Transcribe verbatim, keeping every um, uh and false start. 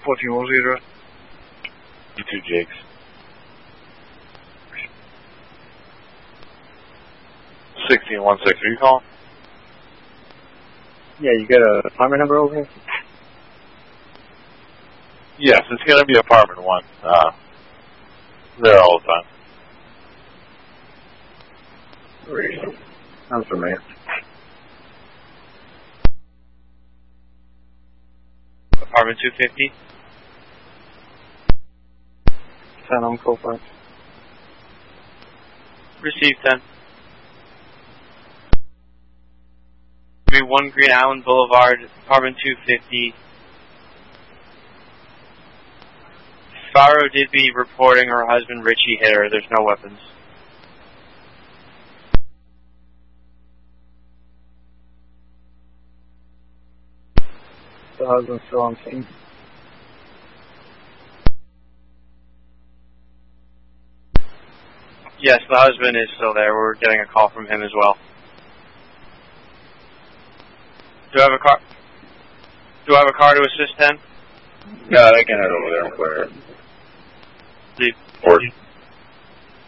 fourteen, what was the address? You two Jakes. sixteen one six, are you calling? Yeah, you got a apartment number over here? Yes, it's going to be apartment one. Uh, there all the time. Great. Sounds familiar. Apartment two fifty. ten on call five. Received ten. one Green Island Boulevard, apartment two fifty. Farrow did be reporting her husband Richie hit her. There's no weapons. The husband's still on scene. Yes, the husband is still there. We're getting a call from him as well. Do I have a car? Do I have a car to assist then? No, they can head over there and clear it. Leave. Or